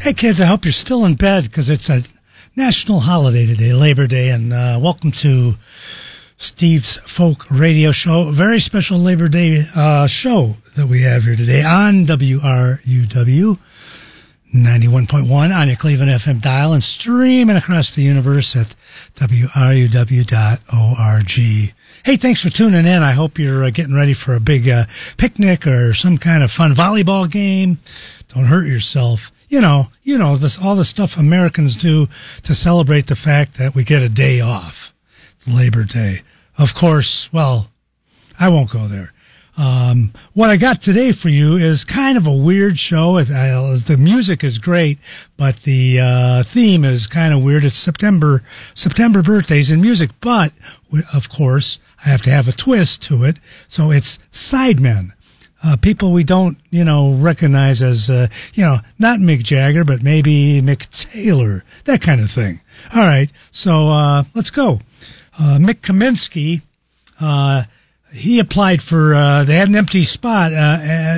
Hey kids, I hope you're still in bed because it's a national holiday today, Labor Day, and welcome to Steve's Folk Radio Show. A very special Labor Day show that we have here today on WRUW 91.1 on your Cleveland FM dial and streaming across the universe at WRUW.org. Hey, thanks for tuning in. I hope you're getting ready for a big picnic or some kind of fun volleyball game. Don't hurt yourself. You know this, all the stuff Americans do to celebrate the fact that we get a day off, Labor Day. Of course, well, I won't go there. What I got today for you is kind of a weird show. The music is great, but the theme is kind of weird. It's September birthdays in music, but of course, I have to have a twist to it. So it's sidemen. People we don't, recognize as, not Mick Jagger, but maybe Mick Taylor, that kind of thing. All right. So, let's go. Mick Kaminsky, he applied for, they had an empty spot,